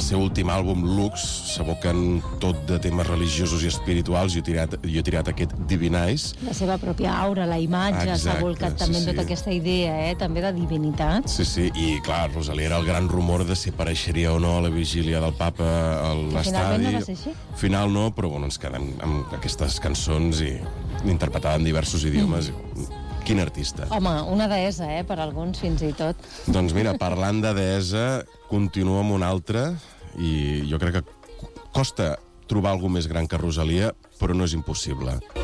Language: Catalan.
el seu últim àlbum, Lux, s'aboquen tot de temes religiosos i espirituals. Jo he tirat aquest Divinize. La seva pròpia aura, la imatge, s'ha volcat també en tota aquesta idea, també de divinitat. Sí, i clar, Rosalía era el gran rumor de si apareixeria o no a la vigília del Papa a l'estadi. Finalment no va ser així? Final no, però bueno, ens quedem amb aquestes cançons i interpretada en diversos idiomes. Quin artista. Home, una deessa, per alguns fins i tot. Doncs mira, parlant de deessa, continua amb una altra, i jo crec que costa trobar algú més gran que Rosalía, però no és impossible.